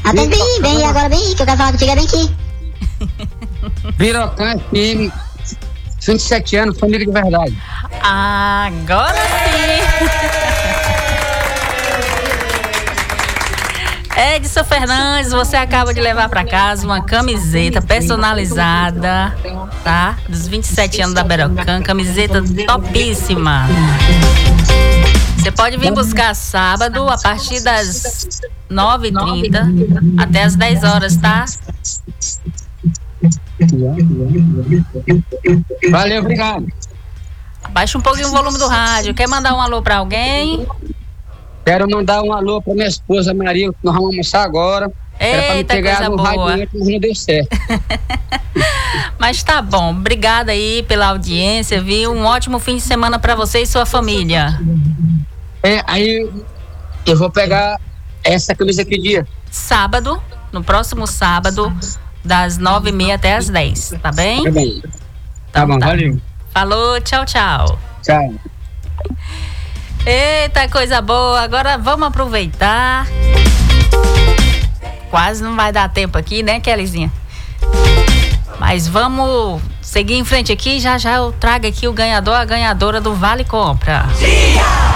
Atende bem aí agora, bem aí, que eu quero falar contigo, é bem aqui. Birocã FM, 27 anos, família de verdade. Agora sim! Edson Fernandes, você acaba de levar para casa uma camiseta personalizada, tá? Dos 27 anos da Birocã, camiseta topíssima. Você pode vir buscar sábado a partir das 9h30 até as 10 horas, tá? Valeu, obrigado. Baixa um pouquinho o volume do rádio. Quer mandar um alô para alguém? Quero mandar um alô pra minha esposa Maria, que nós vamos almoçar agora. Era pra me Eita, pegar coisa no boa. rádio antes, mas não deu certo. Mas tá bom. Obrigada aí pela audiência, viu? Um ótimo fim de semana para você e sua família. Aí eu vou pegar essa camisa que dia? Sábado, no próximo sábado, das 9h30 até as 10, tá bem? Tá bem. Tá bom, valeu. Falou, tchau, tchau. Tchau. Eita, coisa boa. Agora vamos aproveitar. Quase não vai dar tempo aqui, né, Kellyzinha? Mas vamos seguir em frente aqui. Já já eu trago aqui o ganhador, a ganhadora do Vale Compra.